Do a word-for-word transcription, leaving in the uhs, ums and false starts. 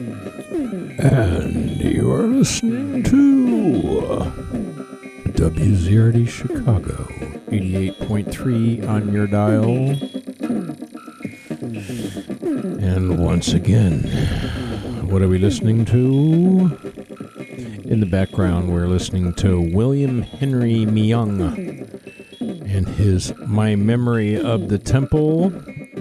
And you are listening to W Z R D Chicago, eighty-eight point three on your dial. And once again, what are we listening to? In the background, we're listening to William Henry Myung and his My Memory of the Temple.